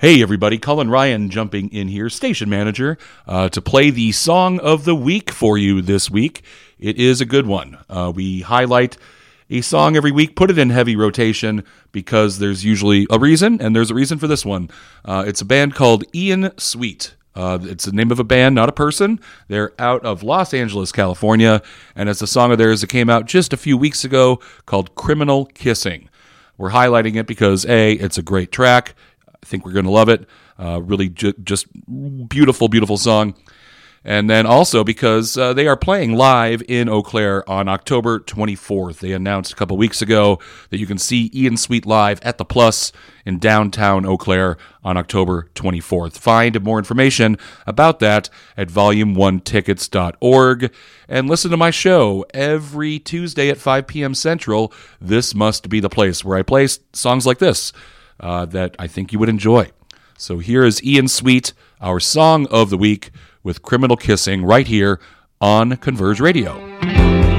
Hey everybody, Colin Ryan jumping in here, station manager, to play the song of the week for you this week. It is a good one. We highlight a song every week, put it in heavy rotation because there's usually a reason, and there's a reason for this one. It's a band called Ian Sweet. It's the name of a band, not a person. They're out of Los Angeles, California, and it's a song of theirs that came out just a few weeks ago called Criminal Kissing. We're highlighting it because, A, it's a great track. I think we're going to love it. Really just beautiful, beautiful song. And then also because they are playing live in Eau Claire on October 24th. They announced a couple weeks ago that you can see Ian Sweet live at the Plus in downtown Eau Claire on October 24th. Find more information about that at volume1tickets.org. And listen to my show every Tuesday at 5 p.m. Central. This must be the place where I play songs like this that I think you would enjoy. So here is Ian Sweet, our song of the week, with Criminal Kissing right here on Converge Radio.